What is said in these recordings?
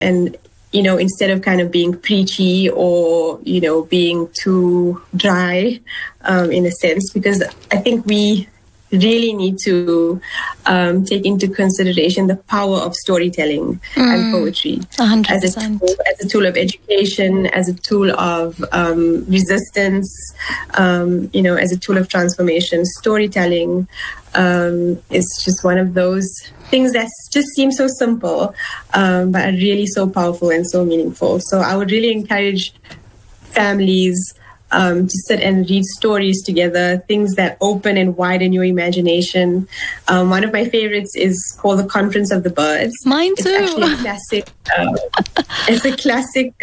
and instead of kind of being preachy or, being too dry, in a sense, because I think we really need to take into consideration the power of storytelling and poetry 100%. as a tool of education, as a tool of resistance, as a tool of transformation. Storytelling is just one of those things that just seem so simple, but are really so powerful and so meaningful. So I would really encourage families to sit and read stories together, things that open and widen your imagination. One of my favorites is called The Conference of the Birds. Mine too. It's actually a classic. It's a classic,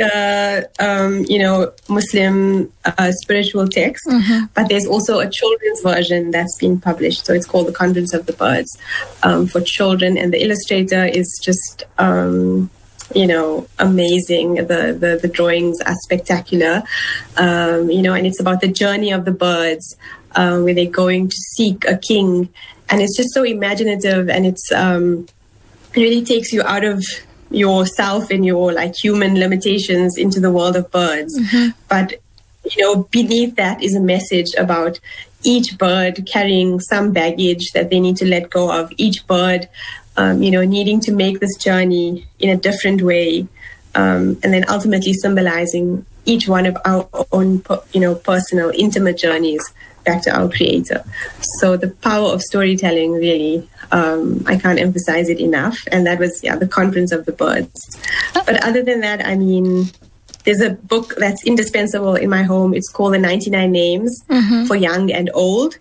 Muslim spiritual text. But there's also a children's version that's been published. So it's called The Conference of the Birds for children. And the illustrator is just amazing. The drawings are spectacular, and it's about the journey of the birds, where they're going to seek a king, and it's just so imaginative, and it's really takes you out of yourself and your human limitations into the world of birds. But beneath that is a message about each bird carrying some baggage that they need to let go of, each bird needing to make this journey in a different way, and then ultimately symbolizing each one of our own, personal, intimate journeys back to our Creator. So the power of storytelling, really, I can't emphasize it enough. And that was, The Conference of the Birds. But other than that, there's a book that's indispensable in my home. It's called The 99 Names for Young and Old.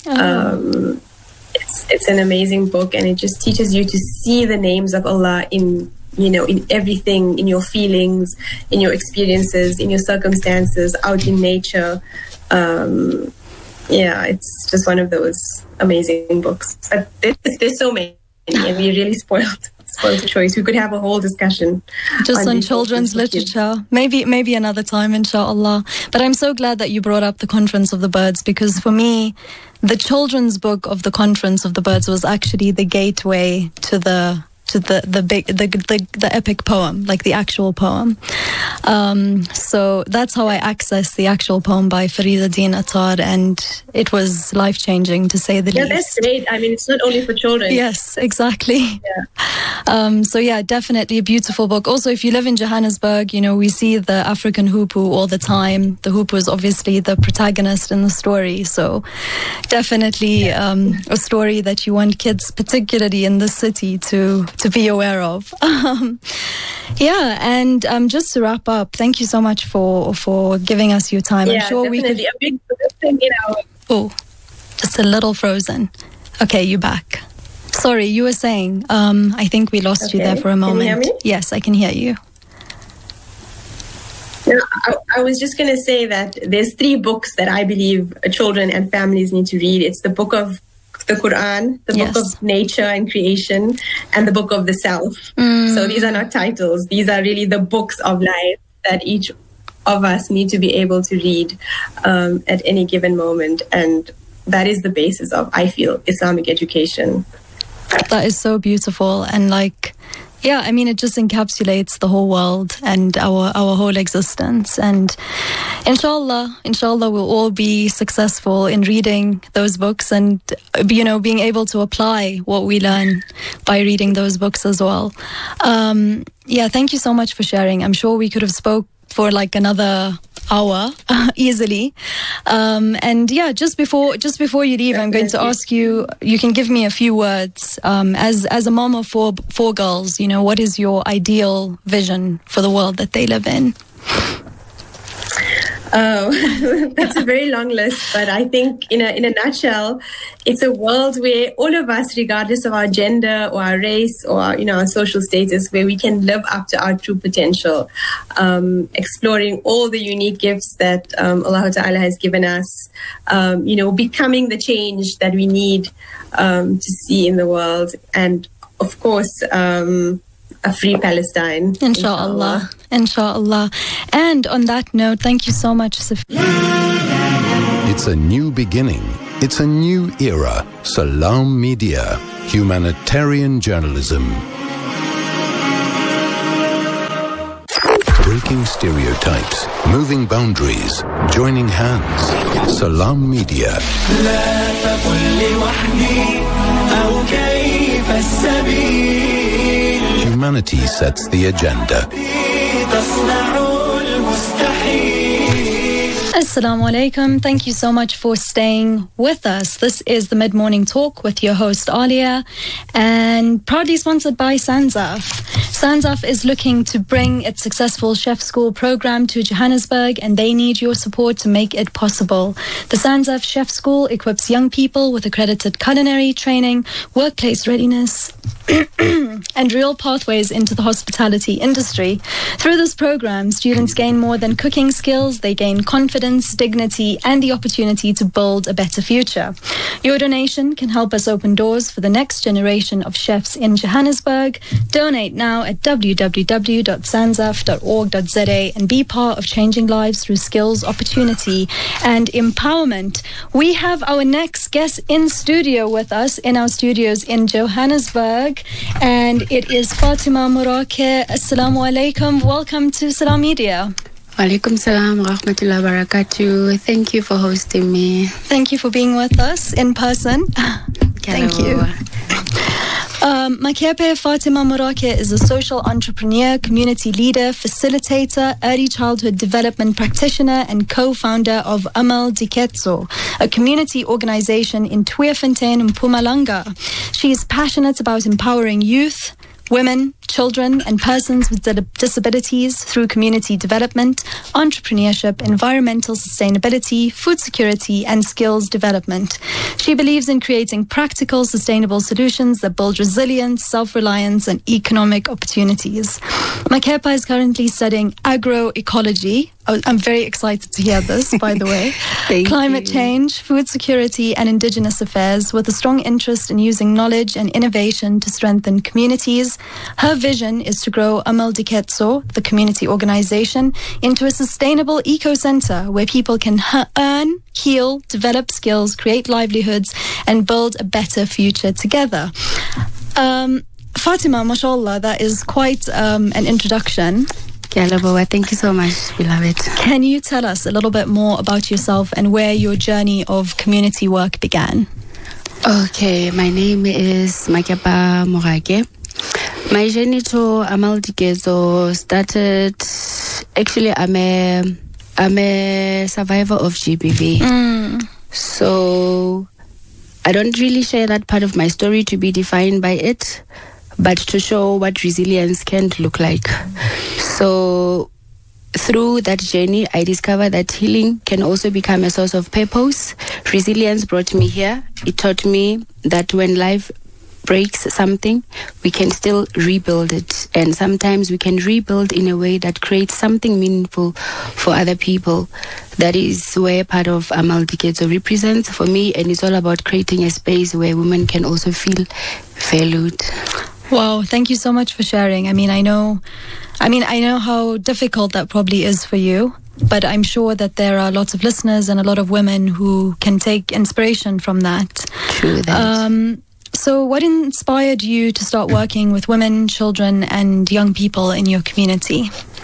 It's an amazing book, and it just teaches you to see the names of Allah in everything, in your feelings, in your experiences, in your circumstances, out in nature. It's just one of those amazing books. But there's so many, and we really spoiled the choice. We could have a whole discussion just on children's literature. Maybe another time, inshallah. But I'm so glad that you brought up The Conference of the Birds, because for me, the children's book of The Conference of the Birds was actually the gateway to the epic poem, like the actual poem. So that's how I accessed the actual poem by Farida Din Attar, and it was life-changing, to say the least. Yeah, that's great. It's not only for children. Yes, exactly. Yeah. Definitely a beautiful book. Also, if you live in Johannesburg, we see the African hoopoe all the time. The hoopoe is obviously the protagonist in the story. So definitely a story that you want kids, particularly in the city, to be aware of. And just to wrap up, thank you so much for giving us your time. I'm sure definitely. A big thing in our... Oh, just a little frozen. Okay, you're back. Sorry, you were saying, I think we lost you there for a moment. Can you hear me? Yes, I can hear you. No, I was just going to say that there's 3 books that I believe children and families need to read. It's the book of the Quran, the book of nature and creation, and the book of the self. So these are not titles. These are really the books of life that each of us need to be able to read at any given moment. And that is the basis of, I feel, Islamic education. That is so beautiful. And it just encapsulates the whole world and our whole existence. And inshallah, we'll all be successful in reading those books and, being able to apply what we learn by reading those books as well. Thank you so much for sharing. I'm sure we could have spoke for another hour easily. Just before you leave, I'm going to ask you can give me a few words. As a mom of four girls, what is your ideal vision for the world that they live in? Oh, that's a very long list, but I think in a nutshell, it's a world where all of us, regardless of our gender or our race or our social status, where we can live up to our true potential, exploring all the unique gifts that Allah Ta'ala has given us, becoming the change that we need to see in the world, and of course, a free Palestine. Inshallah. And on that note, thank you so much, Safiya. It's a new beginning. It's a new era. Salam Media. Humanitarian journalism. breaking stereotypes, moving boundaries, joining hands. Salam Media. Humanity sets the agenda. Assalamu alaikum. Thank you so much for staying with us. This is the Mid-Morning Talk with your host Alia, and proudly sponsored by Sanzaf. Sanzaf is looking to bring its successful chef school program to Johannesburg, and they need your support to make it possible. The Sanzaf Chef School equips young people with accredited culinary training, workplace readiness, and real pathways into the hospitality industry. Through this program, students gain more than cooking skills. They gain confidence, dignity, and the opportunity to build a better future. Your donation can help us open doors for the next generation of chefs in Johannesburg. Donate now at www.sanzaf.org.za and be part of changing lives through skills, opportunity, and empowerment. We have our next guest in studio with us in our studios in Johannesburg, and it is Fatima Morake. Assalamu alaikum. Welcome to Salam Media. Walaikum salam wa rahmatullahi wa barakatuh. Thank you for hosting me. Thank you for being with us in person. Thank you. Makepe Fatima Morake is a social entrepreneur, community leader, facilitator, early childhood development practitioner, and co-founder of Amal Diketso, a community organization in Tweefontein, Mpumalanga. She is passionate about empowering youth, women, children, and persons with disabilities through community development, entrepreneurship, environmental sustainability, food security, and skills development. She believes in creating practical, sustainable solutions that build resilience, self-reliance, and economic opportunities. Makepa is currently studying agroecology. I'm very excited to hear this, by the way. Climate change, food security, and indigenous affairs, with a strong interest in using knowledge and innovation to strengthen communities. Her vision is to grow Amal Diketso, the community organization, into a sustainable eco-center where people can earn, heal, develop skills, create livelihoods, and build a better future together. Fatima, mashallah, that is quite an introduction. Thank you so much, beloved. Can you tell us a little bit more about yourself and where your journey of community work began? Okay, my name is Makepa Morake. My journey to Amal Diketso started, actually I'm a survivor of GBV. So I don't really share that part of my story to be defined by it, but to show what resilience can look like. So through that journey, I discovered that healing can also become a source of purpose. Resilience brought me here. It taught me that when life breaks something, we can still rebuild it. And sometimes we can rebuild in a way that creates something meaningful for other people. That is where part of Amal Diketso represents for me, and it's all about creating a space where women can also feel valued. Wow, thank you so much for sharing. I know how difficult that probably is for you, but I'm sure that there are lots of listeners and a lot of women who can take inspiration from that. True that. So what inspired you to start working with women, children, and young people in your community?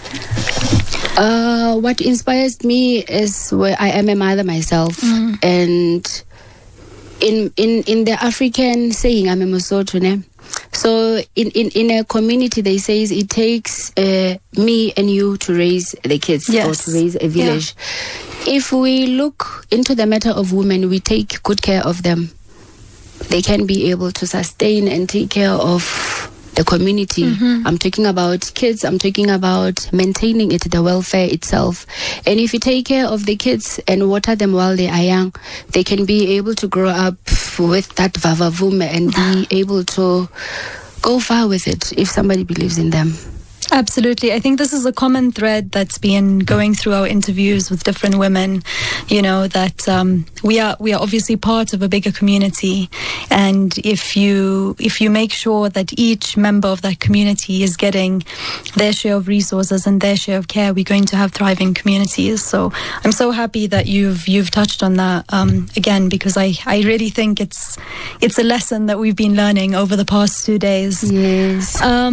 What inspires me is where I am a mother myself, and in the African saying, I'm a Mosotho. So in a community, they say it takes me and you to raise the kids, or to raise a village. Yeah. If we look into the matter of women, we take good care of them. They can be able to sustain and take care of the community. I'm talking about kids, I'm talking about maintaining it, the welfare itself. And if you take care of the kids and water them while they are young, they can be able to grow up with that vavavum and be able to go far with it if somebody believes in them. Absolutely. I think this is a common thread that's been going through our interviews with different women, that we are obviously part of a bigger community. And if you make sure that each member of that community is getting their share of resources and their share of care, we're going to have thriving communities. So I'm so happy that you've touched on that again, because I really think it's a lesson that we've been learning over the past 2 days. Yes.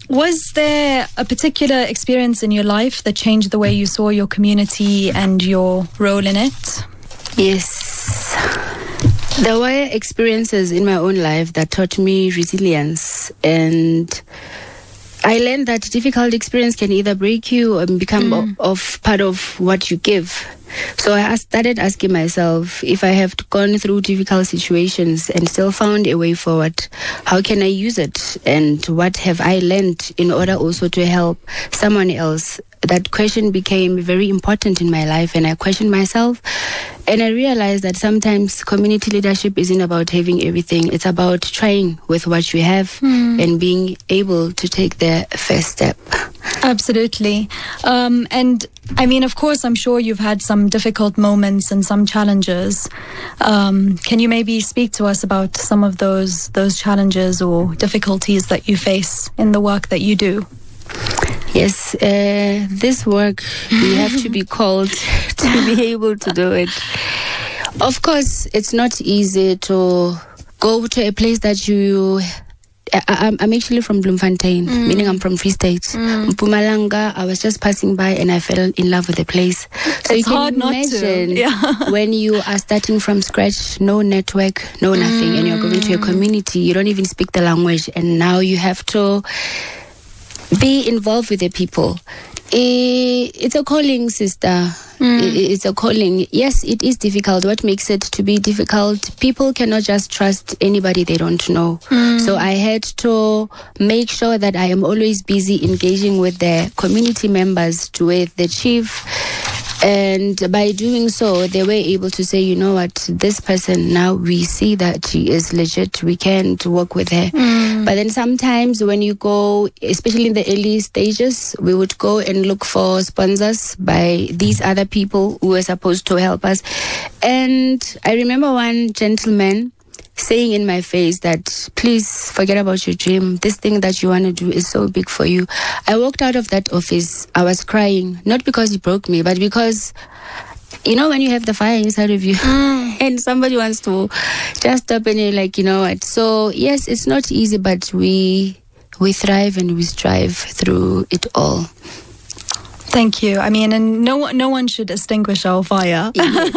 Was there a particular experience in your life that changed the way you saw your community and your role in it? Yes. There were experiences in my own life that taught me resilience, and I learned that difficult experience can either break you or become of part of what you give. So I started asking myself, if I have gone through difficult situations and still found a way forward, how can I use it? And what have I learned in order also to help someone else? That question became very important in my life, and I questioned myself. And I realized that sometimes community leadership isn't about having everything. It's about trying with what you have and being able to take the first step. Absolutely. And I mean, of course, I'm sure you've had some difficult moments and some challenges. Can you maybe speak to us about some of those challenges or difficulties that you face in the work that you do? Yes, this work, you have to be called to be able to do it. Of course, it's not easy to go to a place that you... I'm actually from Bloemfontein, meaning I'm from Free State. Mpumalanga, I was just passing by and I fell in love with the place. So it's you hard can imagine when you are starting from scratch, no network, no nothing, and you're going to a community, you don't even speak the language, and now you have to be involved with the people. It's a calling, sister. It's a calling. Yes, it is difficult. What makes it to be difficult? People cannot just trust anybody they don't know. So I had to make sure that I am always busy engaging with the community members, with the chief. And by doing so, they were able to say, you know what, this person, now we see that she is legit. We can't work with her. But then sometimes when you go, especially in the early stages, we would go and look for sponsors by these other people who were supposed to help us. And I remember one gentleman saying in my face that, please forget about your dream. This thing that you want to do is so big for you. I walked out of that office. I was crying, not because he broke me, but because, you know, when you have the fire inside of you and somebody wants to just stop and you're like, you know what? So yes, it's not easy, but we thrive and we strive through it all. Thank you. I mean, and no one should extinguish our fire.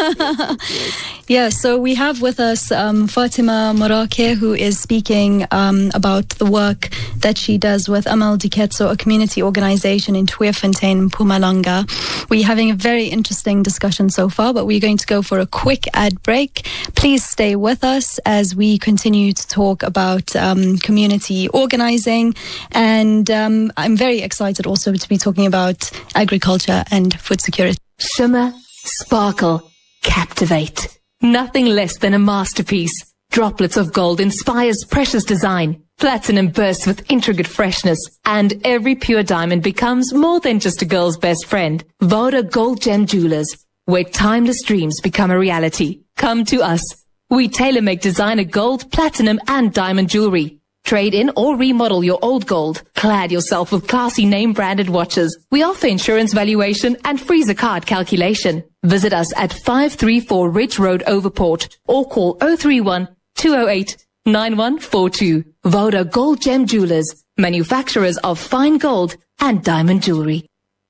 Yes. Yeah, so we have with us Fatima Morake, who is speaking about the work that she does with Amal Diketso, a community organization in Tweefontein, Mpumalanga. We're having a very interesting discussion so far, but we're going to go for a quick ad break. Please stay with us as we continue to talk about community organizing. And I'm very excited also to be talking about agriculture and food security. Shimmer, sparkle, captivate. Nothing less than a masterpiece. Droplets of gold inspires precious design. Platinum bursts with intricate freshness. And every pure diamond becomes more than just a girl's best friend. Voda Gold Gem Jewelers, where timeless dreams become a reality. Come to us. We tailor-make designer gold, platinum and diamond jewelry. Trade in or remodel your old gold. Clad yourself with classy name-branded watches. We offer insurance valuation and freezer card calculation. Visit us at 534 Ridge Road, Overport, or call 031 208 9142. Voda Gold Gem Jewelers, manufacturers of fine gold and diamond jewelry.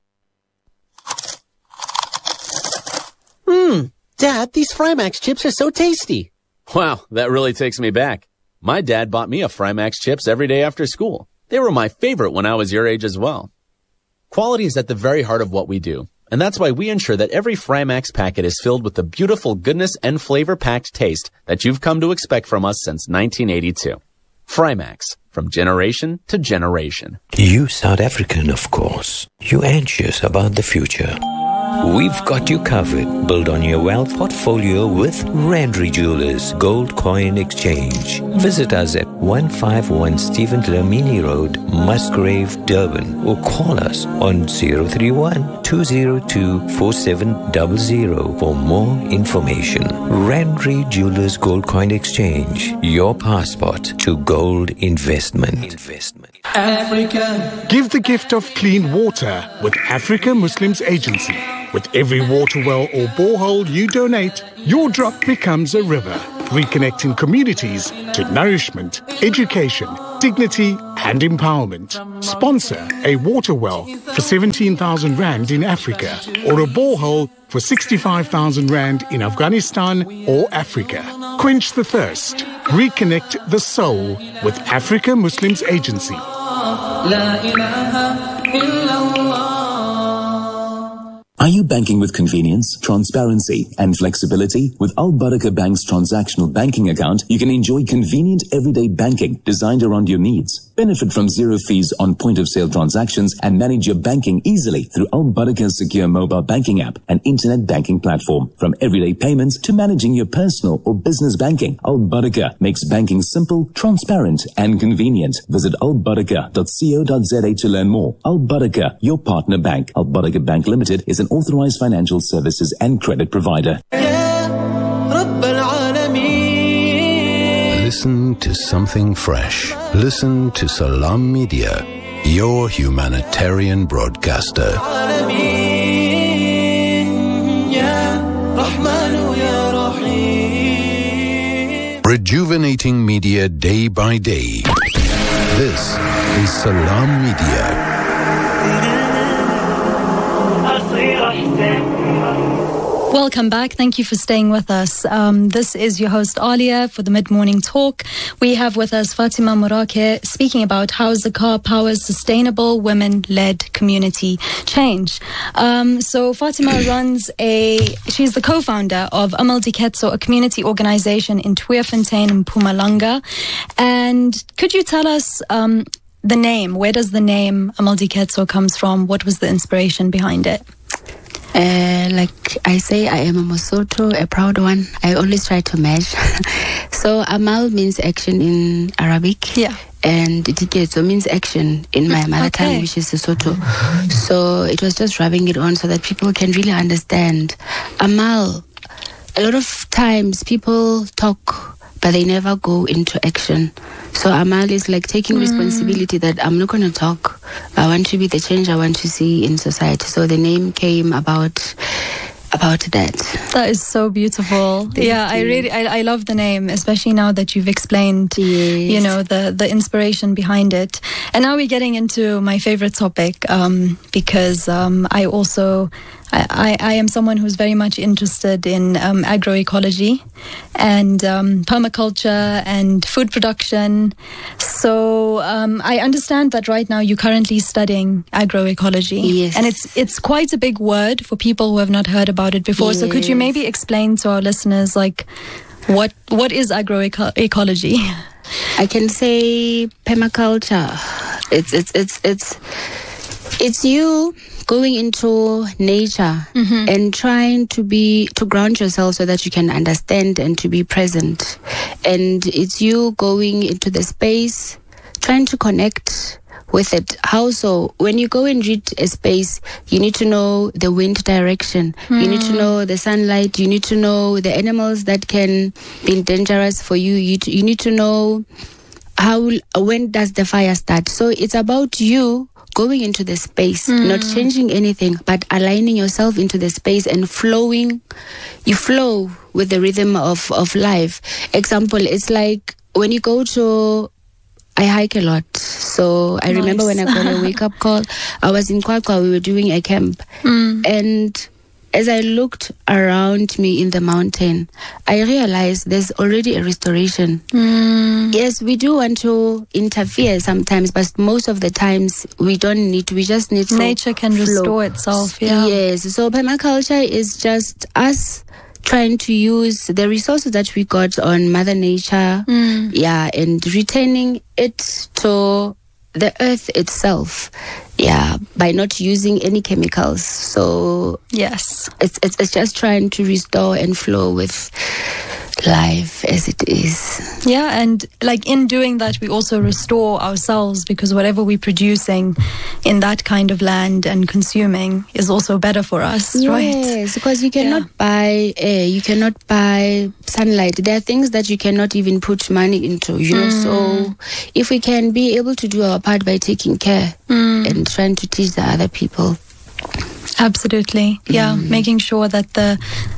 Dad, these Frymax chips are so tasty. Wow, that really takes me back. My dad bought me a Frymax chips every day after school. They were my favorite when I was your age as well. Quality is at the very heart of what we do, and that's why we ensure that every Frymax packet is filled with the beautiful goodness and flavor-packed taste that you've come to expect from us since 1982. Frymax, from generation to generation. You South African, of course. You anxious about the future. We've got you covered. Build on your wealth portfolio with Randry Jewelers Gold Coin Exchange. Visit us at 151 Stephen Dlamini Road, Musgrave, Durban, or call us on 031-202-4700 for more information. Randry Jewelers Gold Coin Exchange, your passport to gold investment. Africa. Give the gift of clean water with Africa Muslims Agency. With every water well or borehole you donate, your drop becomes a river. reconnecting communities to nourishment, education, dignity and empowerment. Sponsor a water well for 17,000 Rand in Africa or a borehole for 65,000 Rand in Afghanistan or Africa. Quench the thirst. Reconnect the soul with Africa Muslims Agency. Are you banking with convenience, transparency, and flexibility? With Al Baraka Bank's transactional banking account, you can enjoy convenient everyday banking designed around your needs. Benefit from zero fees on point-of-sale transactions and manage your banking easily through Al Baraka's secure mobile banking app and internet banking platform. From everyday payments to managing your personal or business banking, Al Baraka makes banking simple, transparent, and convenient. Visit albaraka.co.za to learn more. Al Baraka, your partner bank. Al Baraka Bank Limited is an authorized financial services and credit provider. Listen to something fresh. Listen to Salam Media, your humanitarian broadcaster. Rejuvenating media day by day. This is Salam Media. Welcome back. Thank you for staying with us. This is your host, Alia, for the Mid-Morning Talk. We have with us Fatima Morake speaking about how Zakah powers sustainable women-led community change. So Fatima she's the co-founder of Amal Diketso, a community organization in Tweefontein in Mpumalanga. And could you tell us the name? Where does the name Amal Diketso comes from? What was the inspiration behind it? Like I say, I am a Mosotho, a proud one. I always try to match. So Amal means action in Arabic. Yeah. And Diketso means action in my mother tongue, which is Sesotho. So it was just rubbing it on so that people can really understand. Amal, a lot of times people talk, but they never go into action. So Amal is like taking responsibility that I'm not going to talk. I want to be the change I want to see in society. So the name came about that. That is so beautiful. I love the name, especially now that you've explained, the inspiration behind it. And now we're getting into my favorite topic, because I am someone who's very much interested in agroecology and permaculture and food production. So I understand that right now you're currently studying agroecology. Yes. And it's quite a big word for people who have not heard about it before. Yes. So could you maybe explain to our listeners, like, what is agroecology? I can say permaculture. It's you going into nature and trying to ground yourself so that you can understand and to be present. And it's you going into the space, trying to connect with it. How so? When you go and read a space, you need to know the wind direction. You need to know the sunlight. You need to know the animals that can be dangerous for you. You need to know when does the fire start. So it's about you going into the space, not changing anything, but aligning yourself into the space and flowing. You flow with the rhythm of life. Example, it's like when you go to, I hike a lot. So I remember when I got a wake-up call, I was in Kwakwa, we were doing a camp. And as I looked around me in the mountain, I realized there's already a restoration. Yes, we do want to interfere sometimes, but most of the times we don't need to. We just need to nature can restore itself. Yeah. Yes. So permaculture is just us trying to use the resources that we got on Mother Nature, and returning it to the earth itself, by not using any chemicals. So yes, it's just trying to restore and flow with life as it is. Yeah, and like in doing that, we also restore ourselves, because whatever we're producing in that kind of land and consuming is also better for us, right? Yes, because you cannot buy air, you cannot buy sunlight. There are things that you cannot even put money into, So if we can be able to do our part by taking care and trying to teach the other people. Absolutely. Yeah, making sure that the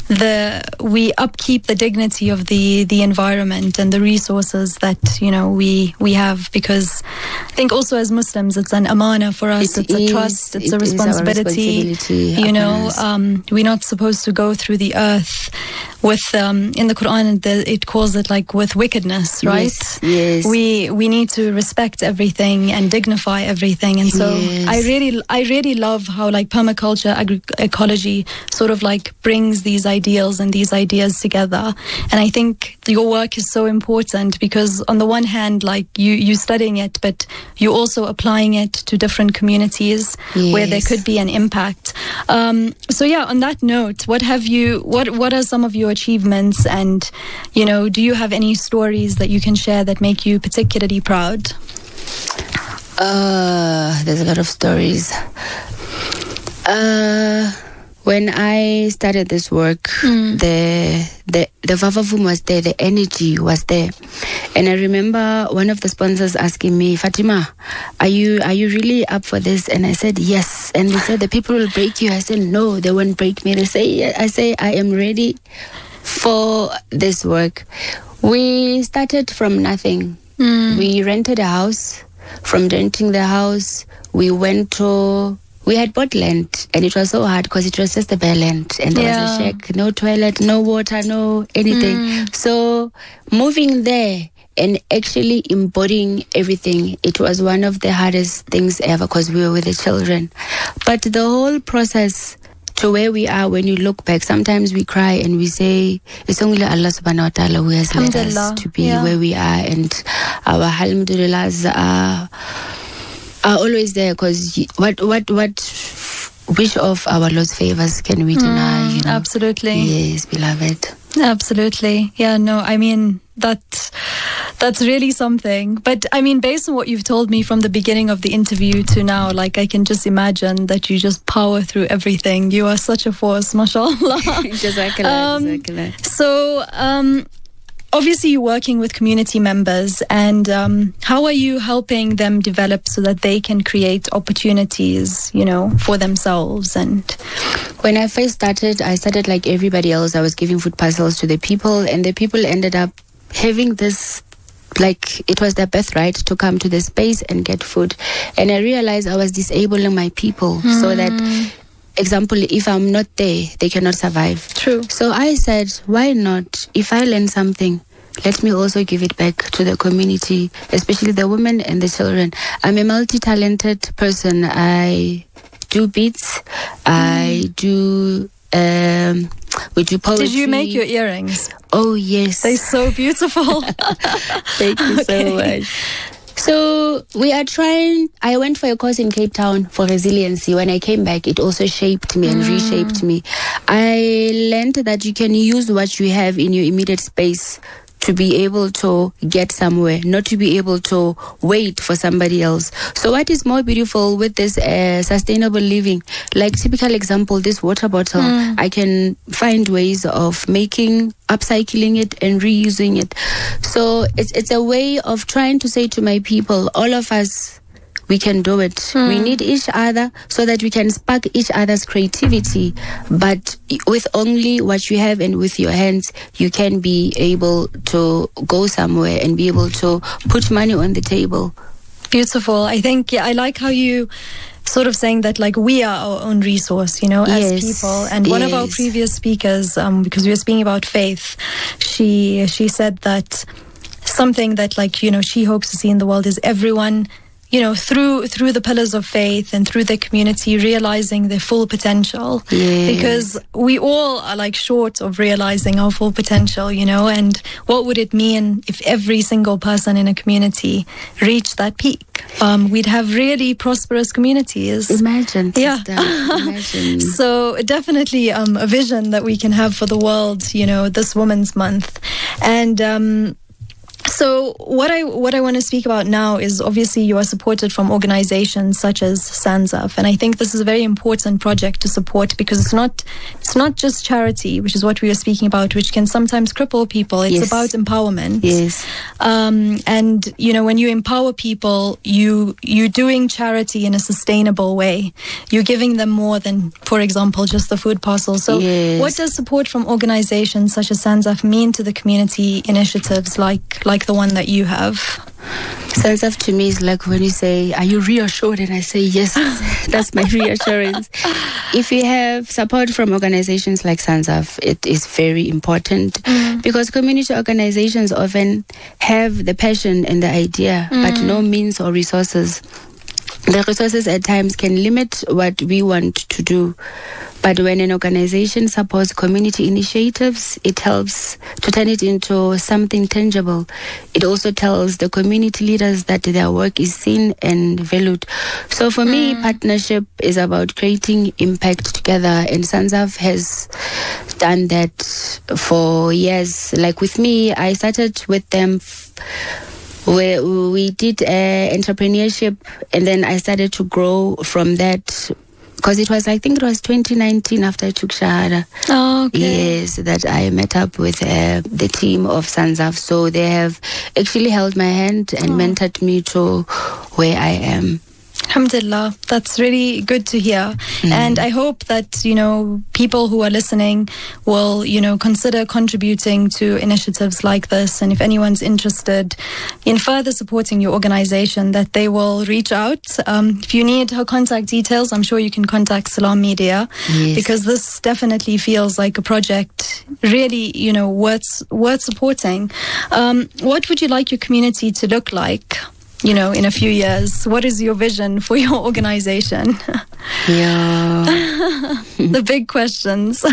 we upkeep the dignity of the environment and the resources that we have, because I think also as Muslims it's an amana for us. It's a trust. It's a responsibility. We're not supposed to go through the earth with in the Quran it calls it like with wickedness, right? Yes. We need to respect everything and dignify everything, and so I really love how like permaculture, agroecology sort of like brings these ideals and these ideas together. And I think your work is so important because on the one hand, like you studying it, but you're also applying it to different communities where there could be an impact. So yeah, on that note, what are some of your achievements, and do you have any stories that you can share that make you particularly proud? There's a lot of stories. When I started this work, the vavavum was there, the energy was there. And I remember one of the sponsors asking me, Fatima, are you really up for this? And I said, yes. And they said, the people will break you. I said, no, they won't break me. I say, I am ready for this work. We started from nothing. We rented a house. From renting the house, we had bought land, and it was so hard because it was just a bare land, and there was a shack, no toilet, no water, no anything. So moving there and actually embodying everything, it was one of the hardest things ever because we were with the children. But the whole process to where we are, when you look back, sometimes we cry and we say it's only Allah subhanahu wa ta'ala who has led us to be where we are, and our alhamdulillahs are always there, because which of our Lord's favors can we deny? Absolutely. Yes, beloved. Absolutely. Yeah, no, I mean, that's really something. But I mean, based on what you've told me from the beginning of the interview to now, like I can just imagine that you just power through everything. You are such a force, mashallah. Jazakallah. So, obviously you're working with community members, and how are you helping them develop so that they can create opportunities, for themselves? And when I first started, I started like everybody else. I was giving food parcels to the people, and the people ended up having this, like it was their birthright to come to the space and get food. And I realized I was disabling my people so that, example, if I'm not there, they cannot survive. True. So I said, why not? If I learn something, let me also give it back to the community, especially the women and the children. I'm a multi-talented person. I do beats. I do... we do poetry. Did you make your earrings? Oh, yes. They're so beautiful. Thank you so much. So we are trying. I went for a course in Cape Town for resiliency. When I came back, it also shaped me and reshaped me. I learned that you can use what you have in your immediate space to be able to get somewhere, not to be able to wait for somebody else. So what is more beautiful with this sustainable living? Like typical example, this water bottle, I can find ways of upcycling it and reusing it. So it's a way of trying to say to my people, all of us, we can do it. We need each other so that we can spark each other's creativity. But with only what you have and with your hands, you can be able to go somewhere and be able to put money on the table. Beautiful. I think, I like how you sort of saying that like we are our own resource, as people. And one of our previous speakers, because we were speaking about faith, she said that something that she hopes to see in the world is everyone, through the pillars of faith and through the community, realizing their full potential. Because we all are like short of realizing our full potential, and what would it mean if every single person in a community reached that peak? We'd have really prosperous communities. Imagine. Yeah. Imagine. So definitely a vision that we can have for the world, this Women's Month. And So what I want to speak about now is obviously you are supported from organizations such as SANZAF, and I think this is a very important project to support because it's not just charity, which is what we were speaking about, which can sometimes cripple people. It's about empowerment. Yes. And when you empower people, you're doing charity in a sustainable way. You're giving them more than, for example, just the food parcel. So what does support from organizations such as SANZAF mean to the community initiatives like the one that you have? SANZAF to me is like when you say, are you reassured? And I say, yes, that's my reassurance. If you have support from organizations like SANZAF, it is very important because community organizations often have the passion and the idea, but no means or resources. The resources at times can limit what we want to do. But when an organization supports community initiatives, it helps to turn it into something tangible. It also tells the community leaders that their work is seen and valued. So for me, partnership is about creating impact together. And SANZAF has done that for years. Like with me, I started with them where we did entrepreneurship, and then I started to grow from that. Because I think it was 2019 after I took Shahada. Oh, okay. Yes, that I met up with the team of SANZAF. So they have actually held my hand and mentored me to where I am. Alhamdulillah, that's really good to hear. And I hope that, people who are listening will, consider contributing to initiatives like this. And if anyone's interested in further supporting your organization, that they will reach out. If you need her contact details, I'm sure you can contact Salam Media, because this definitely feels like a project really, worth supporting. What would you like your community to look like? In a few years? What is your vision for your organization? The big questions.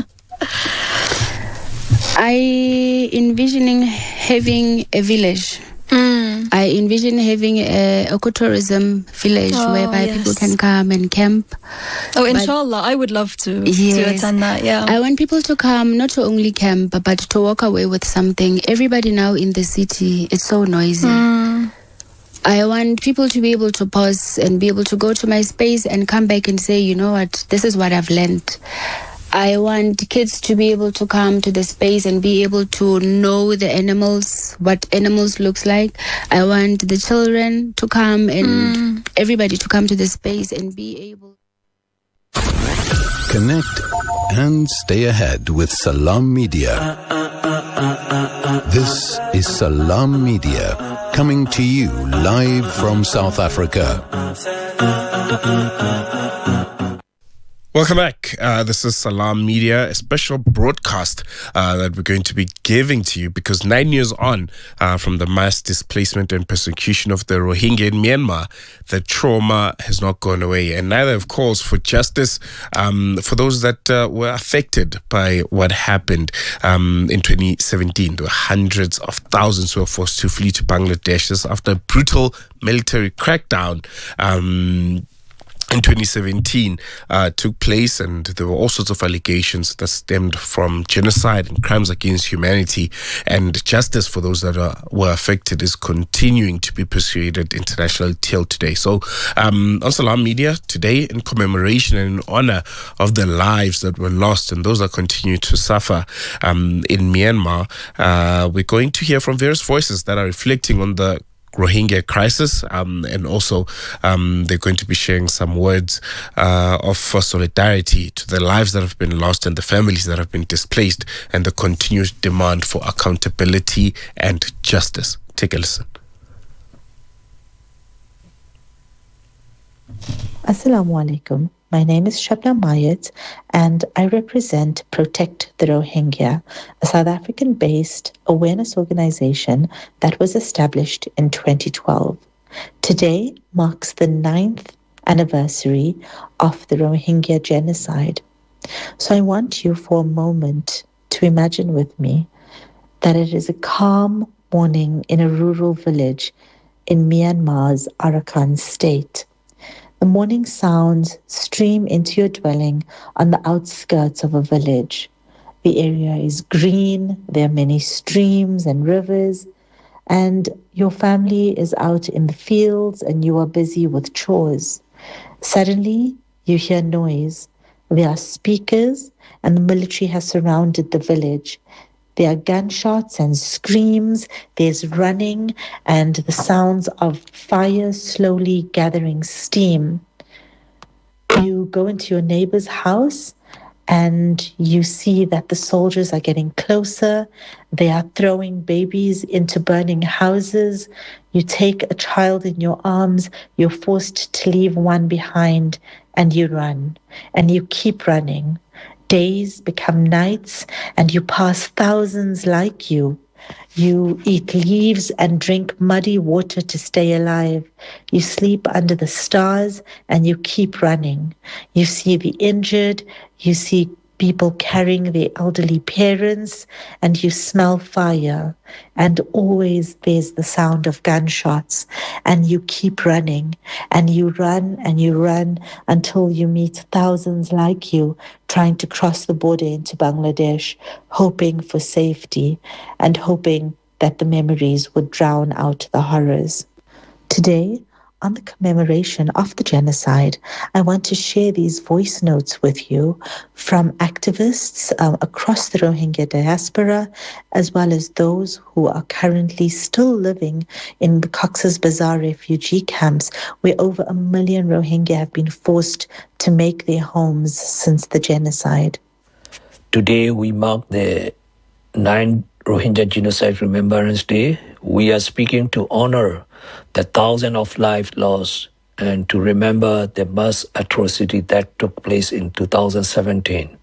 I envisioning having a village. I envision having a ecotourism village whereby people can come and camp. Inshallah, I would love to attend that. I want people to come not to only camp, but to walk away with something. Everybody now in the city, it's so noisy. I want people to be able to pause and be able to go to my space and come back and say, you know what, this is what I've learned. I want kids to be able to come to the space and be able to know the animals, what animals looks like. I want the children to come and everybody to come to the space and be able. Connect and stay ahead with Salam Media. This is Salam Media, coming to you live from South Africa. Welcome back. This is Salam Media, a special broadcast that we're going to be giving to you because 9 years on from the mass displacement and persecution of the Rohingya in Myanmar, the trauma has not gone away, and neither, of course, for justice for those that were affected by what happened in 2017. There were hundreds of thousands who were forced to flee to Bangladesh after a brutal military crackdown in 2017 took place, and there were all sorts of allegations that stemmed from genocide and crimes against humanity, and justice for those that were affected is continuing to be pursued at international till today. So on Salam Media today, in commemoration and in honor of the lives that were lost and those that continue to suffer in Myanmar, we're going to hear from various voices that are reflecting on the Rohingya crisis, and also they're going to be sharing some words of solidarity to the lives that have been lost and the families that have been displaced, and the continuous demand for accountability and justice. Take a listen. Assalamu alaikum. My name is Shabnam Mayat, and I represent Protect the Rohingya, a South African-based awareness organization that was established in 2012. Today marks the 9th anniversary of the Rohingya genocide. So I want you for a moment to imagine with me that it is a calm morning in a rural village in Myanmar's Arakan state. The morning sounds stream into your dwelling on the outskirts of a village. The area is green, there are many streams and rivers, and your family is out in the fields and you are busy with chores. Suddenly, you hear noise. There are speakers, and the military has surrounded the village. There are gunshots and screams, there's running, and the sounds of fire slowly gathering steam. You go into your neighbor's house, and you see that the soldiers are getting closer. They are throwing babies into burning houses. You take a child in your arms. You're forced to leave one behind, and you run. And you keep running. Days become nights, and you pass thousands like you. You eat leaves and drink muddy water to stay alive. You sleep under the stars and you keep running. You see the injured, you see people carrying their elderly parents, and you smell fire. And always there's the sound of gunshots, and you keep running, and you run until you meet thousands like you trying to cross the border into Bangladesh, hoping for safety and hoping that the memories would drown out the horrors. Today, on the commemoration of the genocide, I want to share these voice notes with you from activists across the Rohingya diaspora, as well as those who are currently still living in the Cox's Bazar refugee camps, where over 1 million Rohingya have been forced to make their homes since the genocide. Today we mark the 9th Rohingya Genocide Remembrance Day. We are speaking to honor the thousands of lives lost and to remember the mass atrocity that took place in 2017.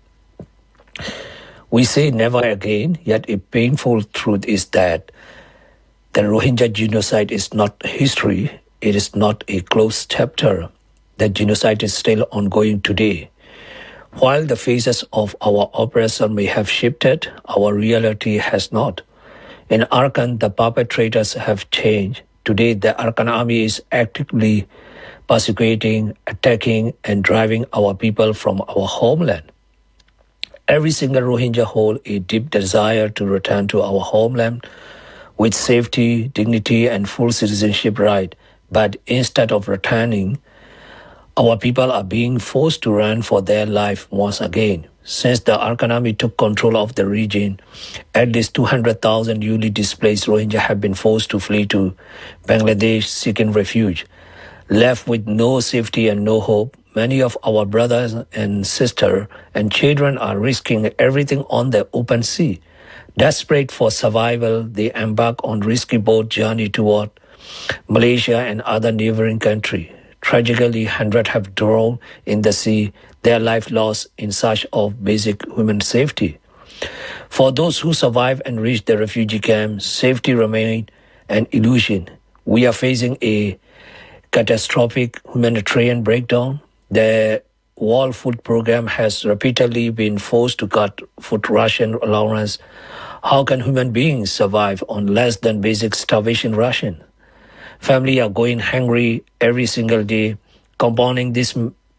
We say never again, yet a painful truth is that the Rohingya genocide is not history. It is not a closed chapter. The genocide is still ongoing today. While the phases of our oppression may have shifted, our reality has not. In Arakan, the perpetrators have changed. Today, the Arakan army is actively persecuting, attacking, and driving our people from our homeland. Every single Rohingya holds a deep desire to return to our homeland with safety, dignity, and full citizenship right. But instead of returning, our people are being forced to run for their life once again. Since the Arakan army took control of the region, at least 200,000 newly displaced Rohingya have been forced to flee to Bangladesh seeking refuge. Left with no safety and no hope, many of our brothers and sisters and children are risking everything on the open sea. Desperate for survival, they embark on risky boat journey toward Malaysia and other neighboring countries. Tragically, hundreds have drowned in the sea, their life lost in search of basic human safety. For those who survive and reach the refugee camp, safety remains an illusion. We are facing a catastrophic humanitarian breakdown. The World Food Program has repeatedly been forced to cut food ration allowance. How can human beings survive on less than basic starvation ration? Families are going hungry every single day. Compounding this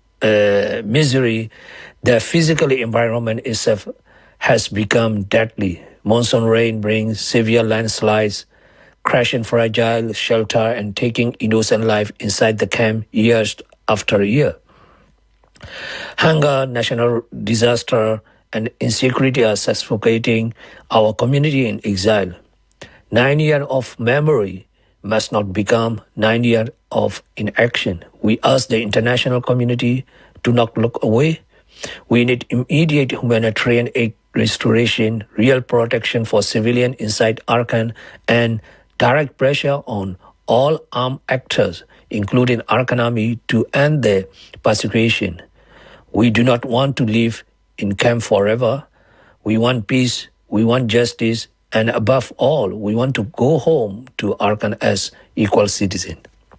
misery, the physical environment itself has become deadly. Monsoon rain brings severe landslides, crashing fragile shelter and taking innocent life inside the camp years after year. Hunger, national disaster, and insecurity are suffocating our community in exile. 9 years of memory must not become 9 years of inaction. We ask the international community to not look away. We need immediate humanitarian aid restoration, real protection for civilians inside Arakan, and direct pressure on all armed actors, including Arakan Army, to end the persecution. We do not want to live in camp forever. We want peace, we want justice, and above all, we want to go home to Arakan as equal citizens.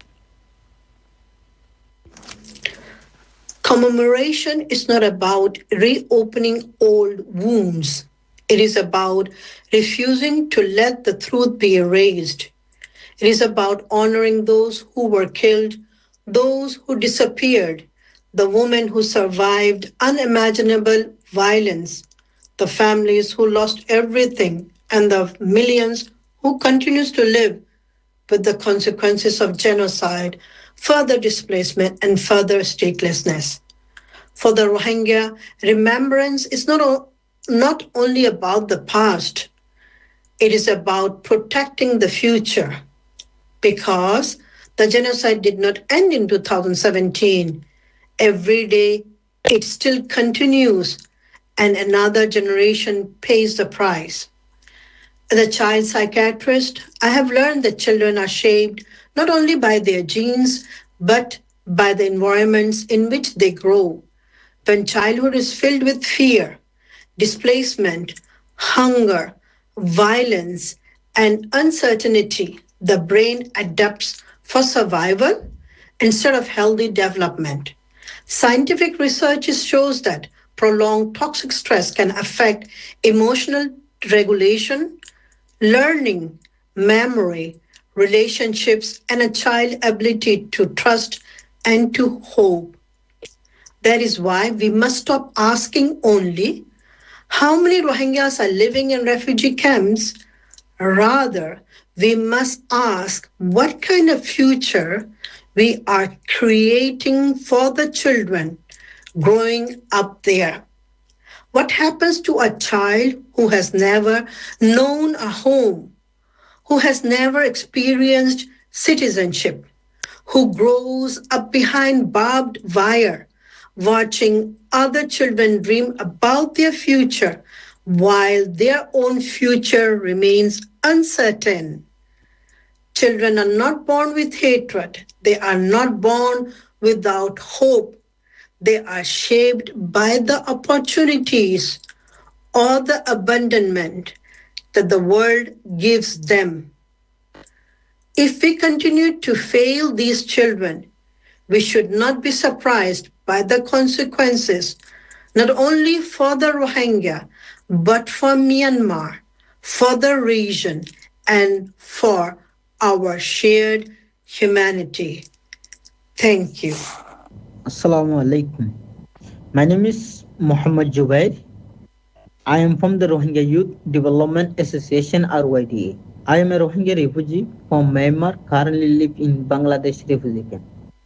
Commemoration is not about reopening old wounds. It is about refusing to let the truth be erased. It is about honoring those who were killed, those who disappeared, the women who survived unimaginable violence, the families who lost everything, and the millions who continue to live with the consequences of genocide, further displacement, and further statelessness. For the Rohingya, remembrance is not only about the past, it is about protecting the future, because the genocide did not end in 2017. Every day, it still continues, and another generation pays the price. As a child psychiatrist, I have learned that children are shaped not only by their genes, but by the environments in which they grow. When childhood is filled with fear, displacement, hunger, violence, and uncertainty, the brain adapts for survival instead of healthy development. Scientific research shows that prolonged toxic stress can affect emotional regulation, learning, memory, relationships, and a child's ability to trust and to hope. That is why we must stop asking only how many Rohingyas are living in refugee camps. Rather, we must ask what kind of future we are creating for the children growing up there. What happens to a child who has never known a home, who has never experienced citizenship, who grows up behind barbed wire, watching other children dream about their future while their own future remains uncertain? Children are not born with hatred. They are not born without hope. They are shaped by the opportunities or the abandonment that the world gives them. If we continue to fail these children, we should not be surprised by the consequences, not only for the Rohingya, but for Myanmar, for the region, and for our shared humanity. Thank you. Assalamu alaikum. My name is Muhammad Jubair. I am from the Rohingya Youth Development Association, RYDA. I am a Rohingya refugee from Myanmar, currently live in Bangladesh refugee camp.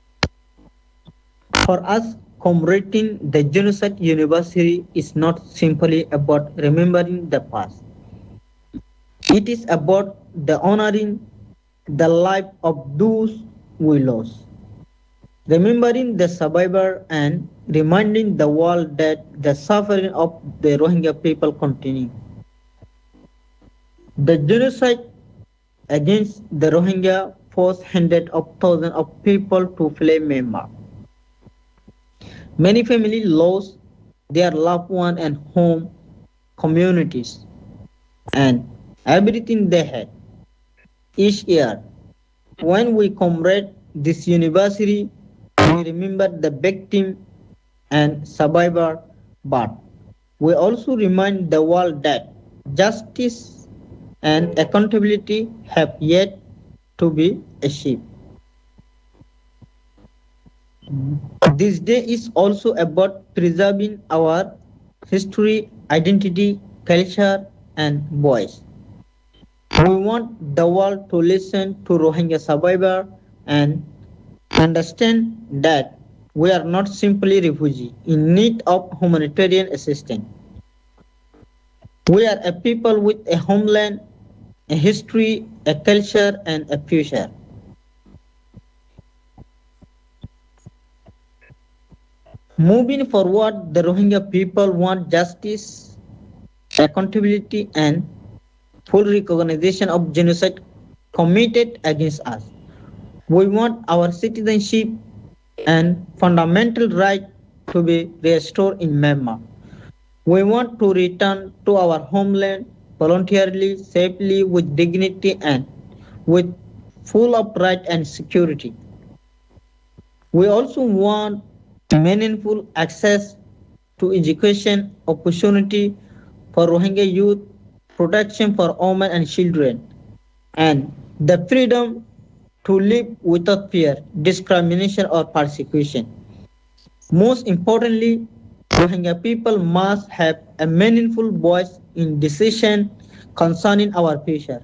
For us, commemorating the genocide anniversary is not simply about remembering the past. It is about the honoring the life of those we lost, remembering the survivor and reminding the world that the suffering of the Rohingya people continue. The genocide against the Rohingya forced hundreds of thousands of people to flee Myanmar. Many families lost their loved ones and home, communities, and everything they had. Each year, when we commemorate this anniversary, we remember the victim and survivor, but we also remind the world that justice and accountability have yet to be achieved. This day is also about preserving our history, identity, culture, and voice. We want the world to listen to Rohingya survivors and understand that we are not simply refugees in need of humanitarian assistance. We are a people with a homeland, a history, a culture, and a future. Moving forward, the Rohingya people want justice, accountability, and full recognition of genocide committed against us. We want our citizenship and fundamental right to be restored in Myanmar. We want to return to our homeland voluntarily, safely, with dignity, and with full of right and security. We also want meaningful access to education, opportunity for Rohingya youth, protection for women and children, and the freedom to live without fear, discrimination, or persecution. Most importantly, Rohingya people must have a meaningful voice in decisions concerning our future.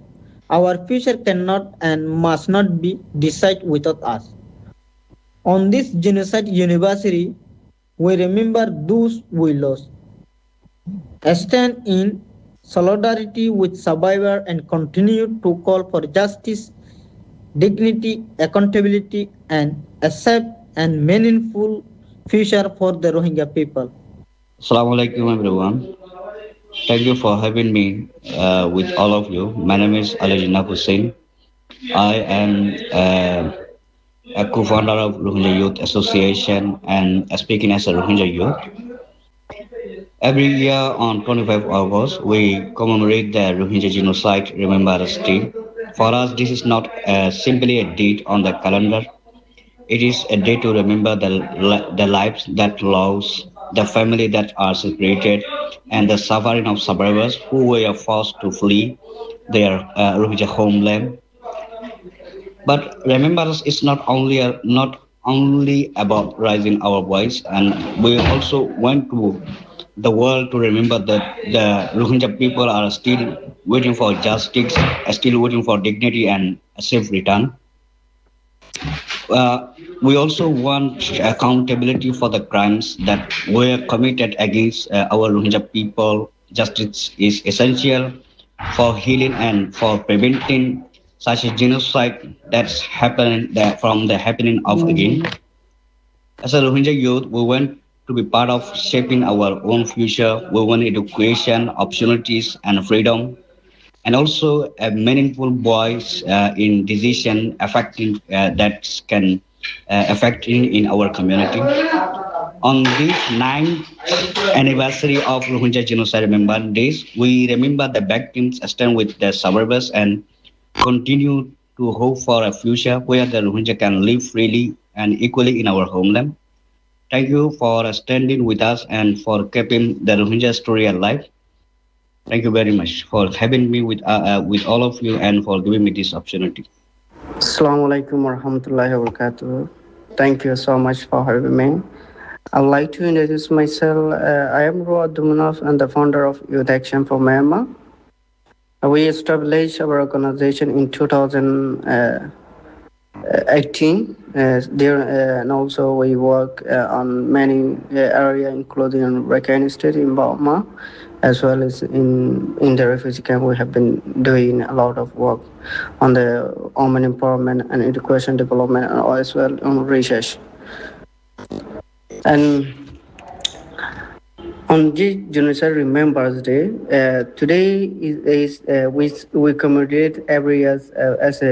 Our future cannot and must not be decided without us. On this genocide anniversary, we remember those we lost. Stand in solidarity with survivors and continue to call for justice, dignity, accountability, and a safe and meaningful future for the Rohingya people. Assalamu alaikum everyone. Thank you for having me with all of you. My name is Ali Jinnah Hussain. I am a co-founder of Rohingya Youth Association and speaking as a Rohingya youth. Every year on 25 August, we commemorate the Rohingya Genocide Remembrance Day. For us, this is not simply a date on the calendar. It is a day to remember the lives that lost, the family that are separated, and the suffering of survivors who were forced to flee their Rohingya homeland. But remembrance is not only about raising our voice, and we also want to the world to remember that the Rohingya people are still waiting for justice, still waiting for dignity and a safe return. We also want accountability for the crimes that were committed against our Rohingya people. Justice is essential for healing and for preventing such a genocide that's happening from the happening of again. As a Rohingya youth, we want to be part of shaping our own future. We want education, opportunities, and freedom, and also a meaningful voice in decision affecting that can affect in our community. On this 9th anniversary of Rohingya Genocide Remembrance Days, we remember the victims, stand with the survivors, and continue to hope for a future where the Rohingya can live freely and equally in our homeland. Thank you for standing with us and for keeping the Rohingya story alive. Thank you very much for having me with all of you and for giving me this opportunity. Assalamu alaikum warahmatullahi wabarakatuh. Thank you so much for having me. I'd like to introduce myself. I am Roa Dumunov and the founder of Youth Action for Myanmar. We established our organization in 2018. And also we work on many areas, including in Rakhine State in Burma, as well as in the refugee camp. We have been doing a lot of work on the women empowerment and education development, as well on research. And on this Genocide Remembrance Day, today we commemorate every year as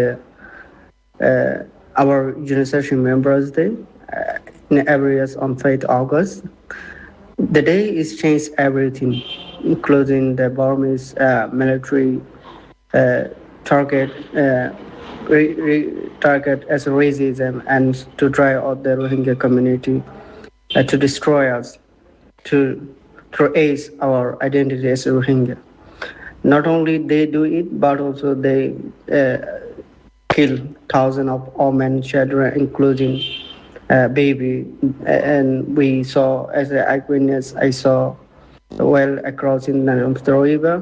our Genocide Remembrance Day in every year on 5th August. The day is changed everything, including the Burmese military target as racism and to drive out the Rohingya community, to destroy us, to erase our identity as Rohingya. Not only they do it, but also they kill thousands of women, children, including baby. And we saw, as an eyewitness, I saw well across in the river,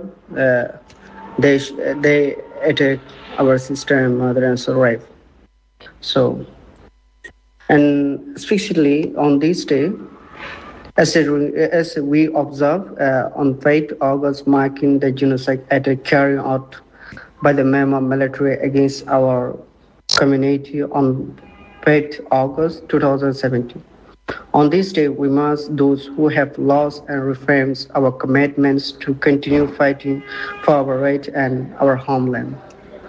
they attacked our sister and mother and survived. So, and especially on this day, as we observe on 5th August, marking the genocide attack carried out by the Myanmar military against our community on 5th August 2017. On this day, we must those who have lost and reaffirms our commitments to continue fighting for our right and our homeland.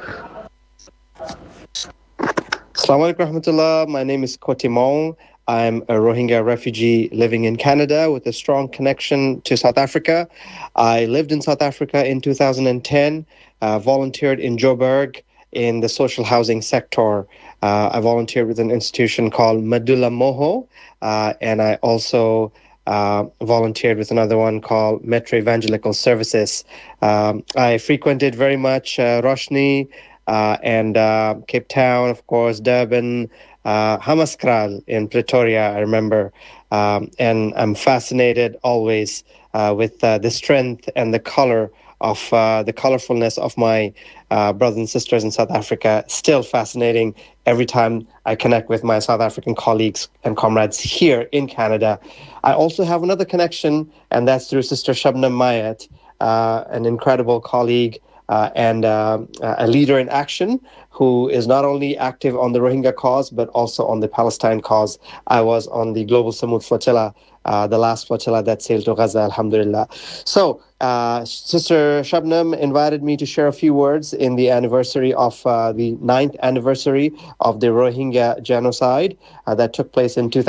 Assalamu alaikum rahmatullah. My name is Koti Maung. I'm a Rohingya refugee living in Canada with a strong connection to South Africa. I lived in South Africa in 2010, volunteered in Joburg in the social housing sector. I volunteered with an institution called Madula Moho, and I also volunteered with another one called Metro Evangelical Services. I frequented very much Roshni and Cape Town, of course, Durban, Hammaskral in Pretoria, I remember. And I'm fascinated always with the strength and the color of the colorfulness of my brothers and sisters in South Africa. Still fascinating every time I connect with my South African colleagues and comrades here in Canada. I also have another connection, and that's through Sister Shabnam Mayat, an incredible colleague and a leader in action who is not only active on the Rohingya cause, but also on the Palestine cause. I was on the Global Samud Flotilla, the last flotilla that sailed to Gaza, alhamdulillah. So, Sister Shabnam invited me to share a few words in the anniversary of the 9th anniversary of the Rohingya genocide that took place in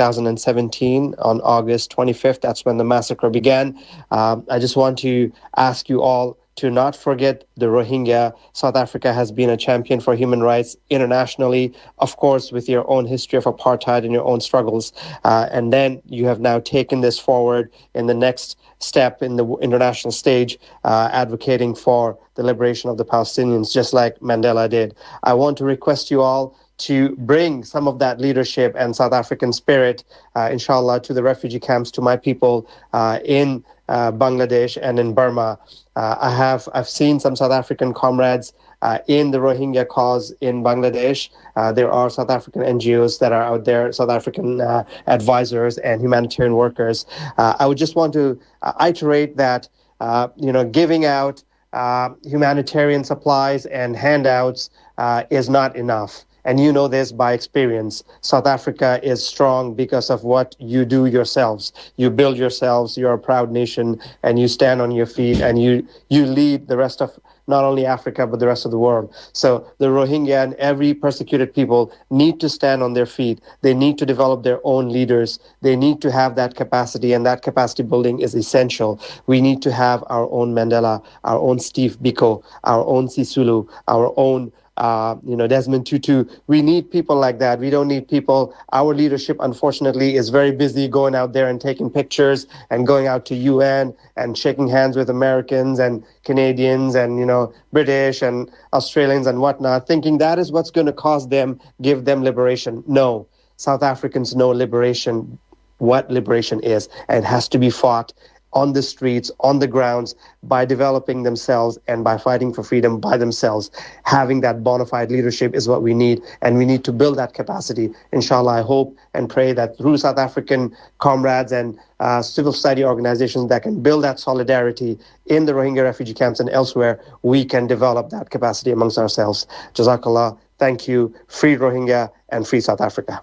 2017 on August 25th. That's when the massacre began. I just want to ask you all to not forget the Rohingya. South Africa has been a champion for human rights internationally, of course, with your own history of apartheid and your own struggles. And then you have now taken this forward in the next step in the international stage, advocating for the liberation of the Palestinians, just like Mandela did. I want to request you all to bring some of that leadership and South African spirit, inshallah, to the refugee camps, to my people in Bangladesh and in Burma. I've seen some South African comrades in the Rohingya cause in Bangladesh. There are South African NGOs that are out there, South African advisors and humanitarian workers. I would just want to iterate that, giving out humanitarian supplies and handouts is not enough. And you know this by experience. South Africa is strong because of what you do yourselves. You build yourselves, you're a proud nation, and you stand on your feet, and you lead the rest of not only Africa, but the rest of the world. So the Rohingya and every persecuted people need to stand on their feet. They need to develop their own leaders. They need to have that capacity, and that capacity building is essential. We need to have our own Mandela, our own Steve Biko, our own Sisulu, our own Desmond Tutu. We need people like that. We don't need people. Our leadership, unfortunately, is very busy going out there and taking pictures and going out to UN and shaking hands with Americans and Canadians and, British and Australians and whatnot, thinking that is what's going to give them liberation. No, South Africans know what liberation is, and it has to be fought on the streets, on the grounds, by developing themselves and by fighting for freedom by themselves. Having that bona fide leadership is what we need, and we need to build that capacity. Inshallah, I hope and pray that through South African comrades and civil society organizations that can build that solidarity in the Rohingya refugee camps and elsewhere, we can develop that capacity amongst ourselves. Jazakallah. Thank you. Free Rohingya and free South Africa.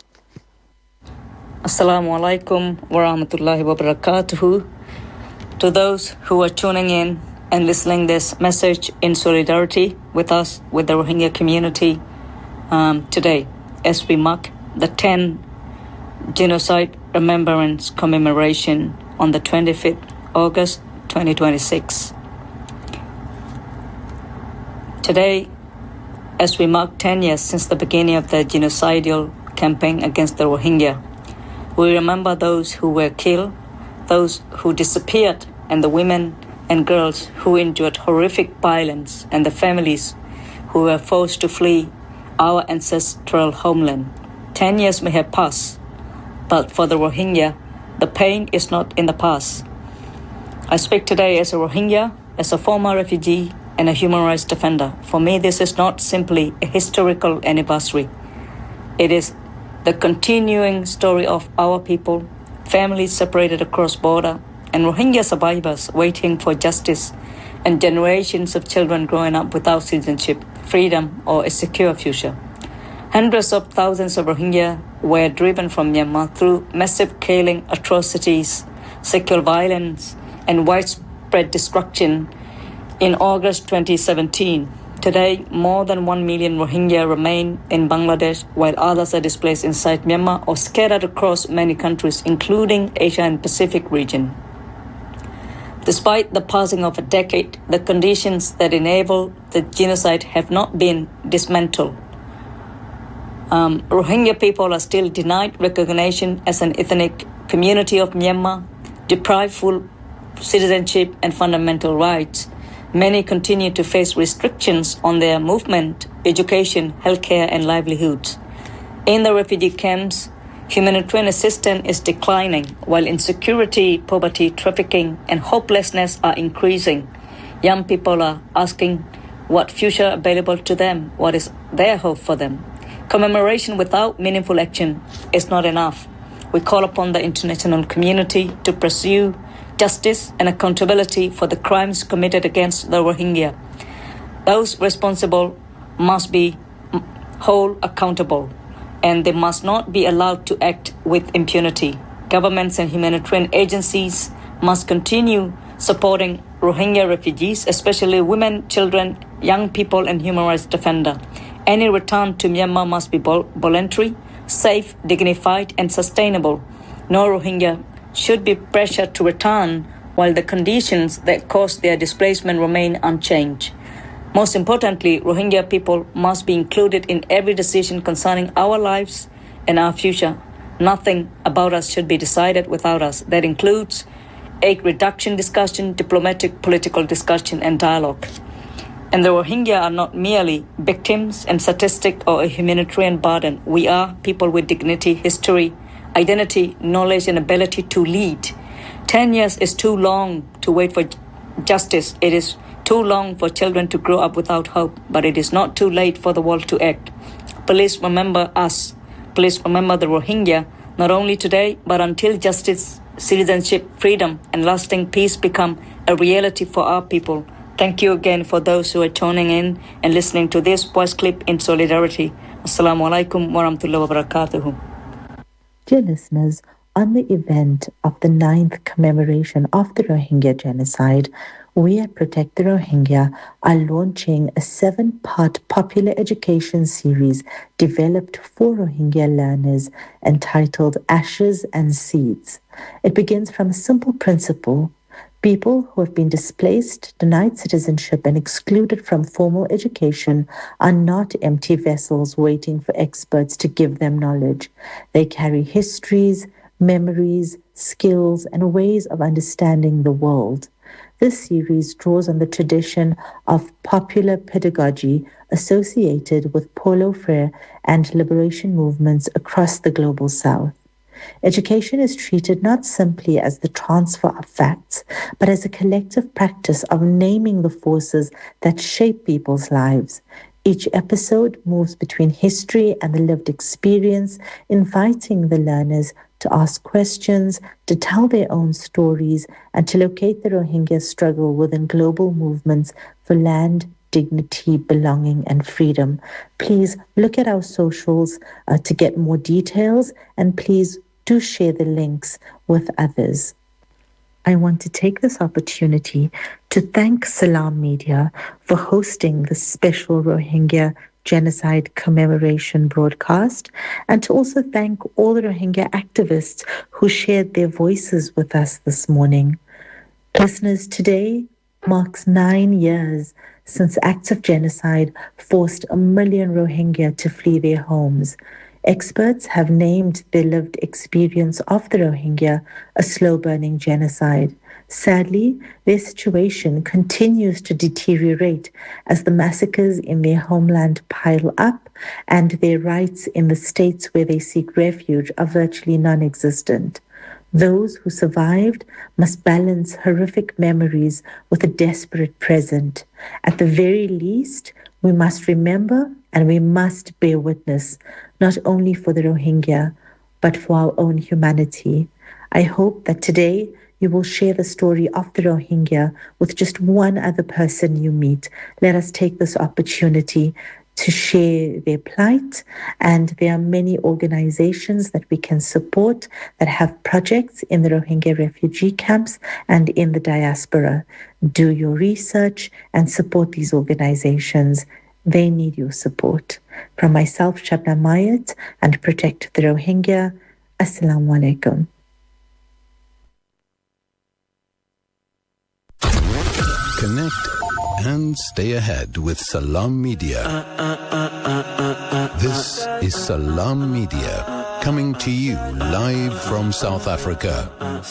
Assalamu alaikum wa rahmatullahi wa barakatuhu. To those who are tuning in and listening this message in solidarity with us, with the Rohingya community today, as we mark the 10th Genocide Remembrance Commemoration on the 25th August 2026. Today, as we mark 10 years since the beginning of the genocidal campaign against the Rohingya, we remember those who were killed, those who disappeared, and the women and girls who endured horrific violence, and the families who were forced to flee our ancestral homeland. 10 years may have passed, but for the Rohingya, the pain is not in the past. I speak today as a Rohingya, as a former refugee, and a human rights defender. For me, this is not simply a historical anniversary. It is the continuing story of our people, families separated across border, and Rohingya survivors waiting for justice, and generations of children growing up without citizenship, freedom, or a secure future. Hundreds of thousands of Rohingya were driven from Myanmar through massive killing atrocities, sexual violence, and widespread destruction in August 2017. Today, more than 1 million Rohingya remain in Bangladesh, while others are displaced inside Myanmar or scattered across many countries, including Asia and Pacific region. Despite the passing of a decade, the conditions that enable the genocide have not been dismantled. Rohingya people are still denied recognition as an ethnic community of Myanmar, deprived full citizenship and fundamental rights. Many continue to face restrictions on their movement, education, healthcare, and livelihoods. In the refugee camps, humanitarian assistance is declining, while insecurity, poverty, trafficking, and hopelessness are increasing. Young people are asking what future available to them, what is their hope for them. Commemoration without meaningful action is not enough. We call upon the international community to pursue justice and accountability for the crimes committed against the Rohingya. Those responsible must be held accountable, and they must not be allowed to act with impunity. Governments and humanitarian agencies must continue supporting Rohingya refugees, especially women, children, young people, and human rights defenders. Any return to Myanmar must be voluntary, safe, dignified, and sustainable. No Rohingya should be pressured to return while the conditions that caused their displacement remain unchanged. Most importantly, Rohingya people must be included in every decision concerning our lives and our future. Nothing about us should be decided without us. That includes aid reduction discussion, diplomatic, political discussion, and dialogue. And the Rohingya are not merely victims and statistic or a humanitarian burden. We are people with dignity, history, identity, knowledge, and ability to lead. 10 years is too long to wait for justice. It is too long for children to grow up without hope, but it is not too late for the world to act. Please remember us. Please remember the Rohingya, not only today, but until justice, citizenship, freedom, and lasting peace become a reality for our people. Thank you again for those who are tuning in and listening to this voice clip in solidarity. Assalamu alaikum wa rahmatullahi wa barakatuhu. Dear listeners, on the event of the 9th commemoration of the Rohingya genocide, we at Protect the Rohingya are launching a 7-part popular education series developed for Rohingya learners entitled Ashes and Seeds. It begins from a simple principle. People who have been displaced, denied citizenship, and excluded from formal education are not empty vessels waiting for experts to give them knowledge. They carry histories, memories, skills, and ways of understanding the world. This series draws on the tradition of popular pedagogy associated with Paulo Freire and liberation movements across the global South. Education is treated not simply as the transfer of facts, but as a collective practice of naming the forces that shape people's lives. Each episode moves between history and the lived experience, inviting the learners to ask questions, to tell their own stories, and to locate the Rohingya struggle within global movements for land, dignity, belonging, and freedom. Please look at our socials to get more details, and please do share the links with others. I want to take this opportunity to thank Salam Media for hosting this special Rohingya genocide commemoration broadcast, and to also thank all the Rohingya activists who shared their voices with us this morning. Listeners, today marks 9 years since acts of genocide forced 1 million Rohingya to flee their homes. Experts have named the lived experience of the Rohingya a slow-burning genocide. Sadly, their situation continues to deteriorate as the massacres in their homeland pile up and their rights in the states where they seek refuge are virtually non-existent. Those who survived must balance horrific memories with a desperate present. At the very least, we must remember and we must bear witness, not only for the Rohingya, but for our own humanity. I hope that today you will share the story of the Rohingya with just one other person you meet. Let us take this opportunity to share their plight, and there are many organizations that we can support that have projects in the Rohingya refugee camps and in the diaspora. Do your research and support these organizations. They need your support. From myself, Shabna Mayat, and Protect the Rohingya, Assalamu alaikum. Connect and stay ahead with Salam Media. This is Salam Media, coming to you live from South Africa.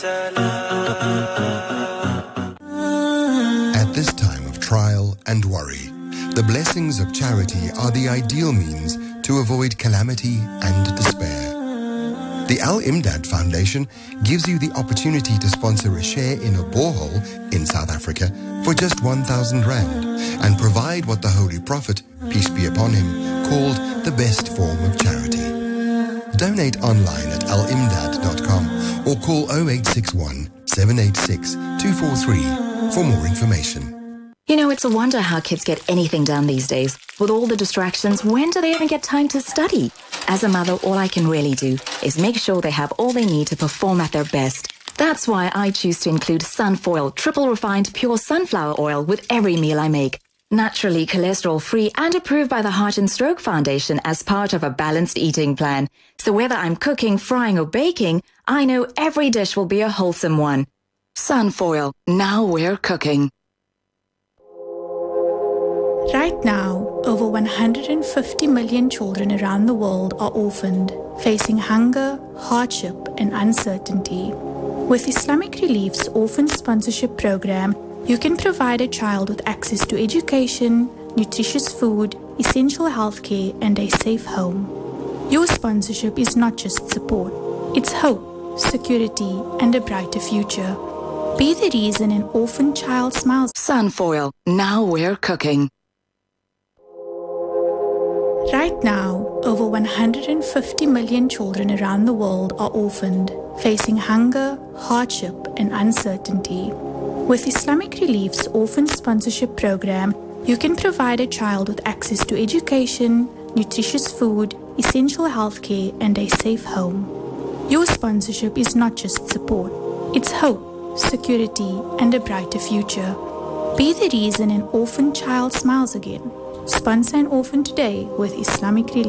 At this time of trial and worry, the blessings of charity are the ideal means to avoid calamity and despair. The Al Imdad Foundation gives you the opportunity to sponsor a share in a borehole in South Africa for just 1,000 rand and provide what the Holy Prophet, peace be upon him, called the best form of charity. Donate online at alimdad.com or call 0861 786 243 for more information. You know, it's a wonder how kids get anything done these days. With all the distractions, when do they even get time to study? As a mother, all I can really do is make sure they have all they need to perform at their best. That's why I choose to include Sunfoil, triple refined pure sunflower oil with every meal I make. Naturally cholesterol-free and approved by the Heart and Stroke Foundation as part of a balanced eating plan. So whether I'm cooking, frying or baking, I know every dish will be a wholesome one. Sunfoil, now we're cooking. Right now, over 150 million children around the world are orphaned, facing hunger, hardship, and uncertainty. With Islamic Relief's Orphan Sponsorship Program, you can provide a child with access to education, nutritious food, essential healthcare, and a safe home. Your sponsorship is not just support, it's hope, security, and a brighter future. Be the reason an orphan child smiles. Sunfoil, now we're cooking. Right now, over 150 million children around the world are orphaned, facing hunger, hardship, and uncertainty. With Islamic Relief's Orphan Sponsorship Program, you can provide a child with access to education, nutritious food, essential healthcare, and a safe home. Your sponsorship is not just support, it's hope, security, and a brighter future. Be the reason an orphan child smiles again. Sponsor an orphan today with Islamic Relief.